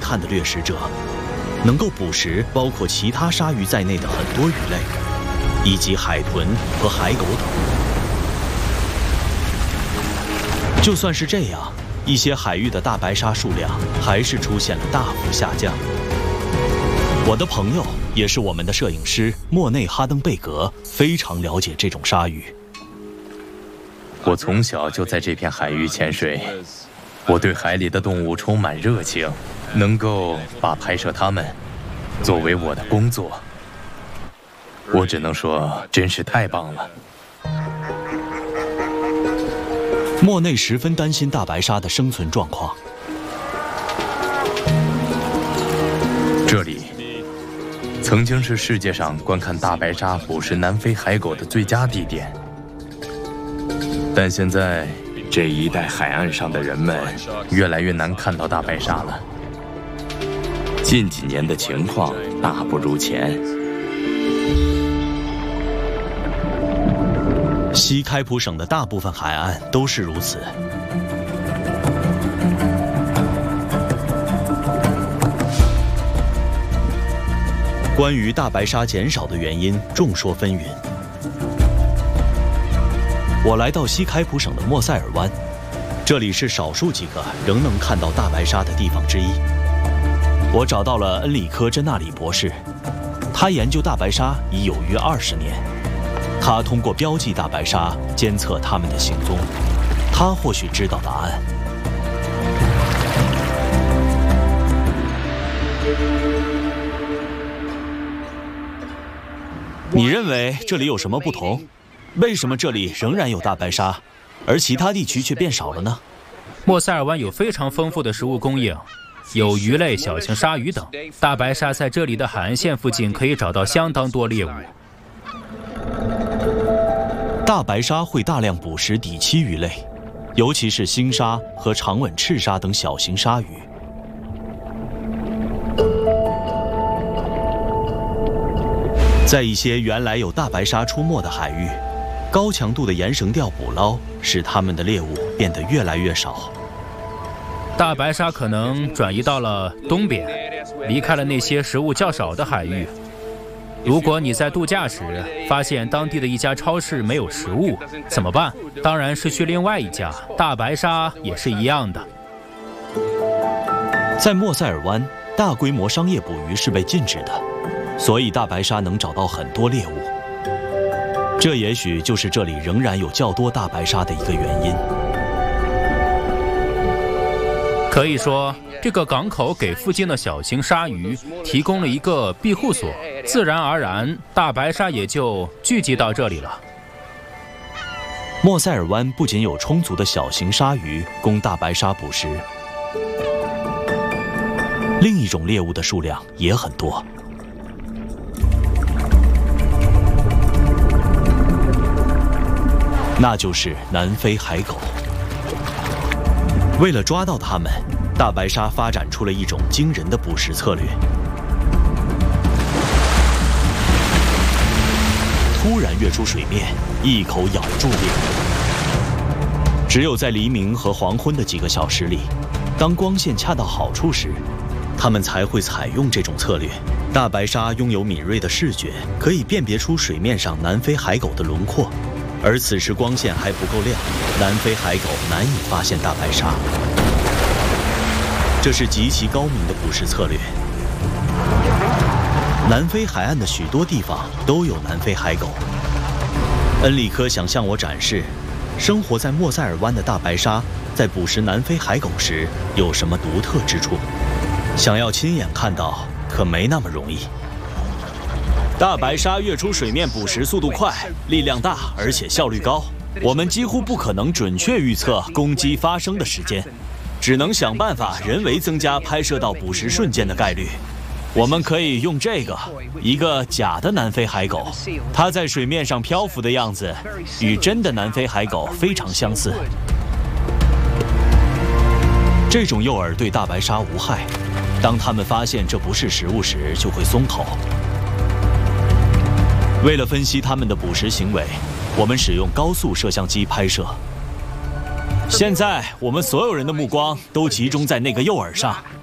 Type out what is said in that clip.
探的掠食者，能够捕食包括其他鲨鱼在内的很多鱼类，以及海豚和海狗等。就算是这样，一些海域的大白鲨数量还是出现了大幅下降。我的朋友也是我们的摄影师莫内·哈登贝格，非常了解这种鲨鱼。 我从小就在这片海域潜水，我对海里的动物充满热情，能够把拍摄它们作为我的工作，我只能说真是太棒了。 莫内十分担心大白鲨的生存状况。 这里曾经是世界上观看大白鲨捕食南非海狗的最佳地点，但现在这一带海岸上的人们越来越难看到大白鲨了。近几年的情况大不如前。 西开普省的大部分海岸都是如此。关于大白鲨减少的原因众说纷纭。我来到西开普省的莫塞尔湾，这里是少数几个仍能看到大白鲨的地方之一。我找到了恩里科·珍纳里博士，他研究大白鲨已有约20年。他通过标记大白鲨监测它们的行踪，他或许知道答案。你认为这里有什么不同？为什么这里仍然有大白鲨，而其他地区却变少了呢？ 莫塞尔湾有非常丰富的食物供应，有鱼类、小型鲨鱼等。大白鲨在这里的海岸线附近可以找到相当多猎物。 大白鲨会大量捕食底栖鱼类，尤其是星鲨和长吻赤鲨等小型鲨鱼。在一些原来有大白鲨出没的海域，高强度的盐绳钓捕捞使它们的猎物变得越来越少。 大白鲨可能转移到了东边，离开了那些食物较少的海域。如果你在度假时发现当地的一家超市没有食物，怎么办？当然是去另外一家。大白鲨也是一样的。 在莫塞尔湾，大规模商业捕鱼是被禁止的，所以大白鲨能找到很多猎物。这也许就是这里仍然有较多大白鲨的一个原因。 可以说，这个港口给附近的小型鲨鱼提供了一个庇护所，自然而然，大白鲨也就聚集到这里了。 莫塞尔湾不仅有充足的小型鲨鱼供大白鲨捕食，另一种猎物的数量也很多。那就是南非海狗。为了抓到它们，大白鲨发展出了一种惊人的捕食策略。突然跃出水面，一口咬住猎物。只有在黎明和黄昏的几个小时里，当光线恰到好处时，它们才会采用这种策略。大白鲨拥有敏锐的视觉，可以辨别出水面上南非海狗的轮廓。而此时光线还不够亮，南非海狗难以发现大白鲨。这是极其高明的捕食策略。南非海岸的许多地方都有南非海狗。恩里科想向我展示，生活在莫塞尔湾的大白鲨在捕食南非海狗时有什么独特之处。想要亲眼看到，可没那么容易。大白鲨跃出水面捕食速度快，力量大，而且效率高。我们几乎不可能准确预测攻击发生的时间，只能想办法人为增加拍摄到捕食瞬间的概率。我们可以用这个，一个假的南非海狗，它在水面上漂浮的样子与真的南非海狗非常相似。这种诱饵对大白鲨无害，当它们发现这不是食物时，就会松口。为了分析它们的捕食行为，我们使用高速摄像机拍摄。现在，我们所有人的目光都集中在那个诱饵上。